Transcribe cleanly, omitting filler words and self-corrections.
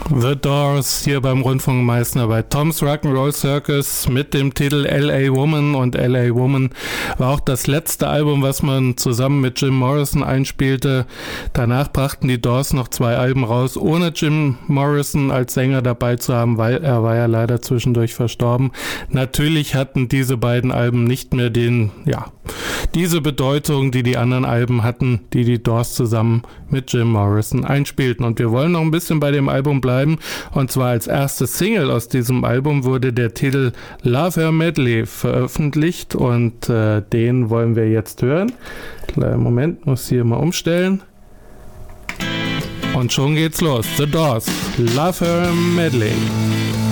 The Doors hier beim Rundfunk Meißner bei Tom's Rock'n'Roll Circus mit dem Titel L.A. Woman, und L.A. Woman war auch das letzte Album, was man zusammen mit Jim Morrison einspielte. Danach brachten die Doors noch 2 Alben raus, ohne Jim Morrison als Sänger dabei zu haben, weil er war ja leider zwischendurch verstorben. Natürlich hatten diese beiden Alben nicht mehr diese Bedeutung, die die anderen Alben hatten, die die Doors zusammen mit Jim Morrison einspielten. Und wir wollen noch ein bisschen bei dem Album bleiben, und zwar als erste Single aus diesem Album wurde der Titel Love Her Medley veröffentlicht, und den wollen wir jetzt hören. Kleinen Moment, muss hier mal umstellen. Und schon geht's los. The Doors, Love Her Medley.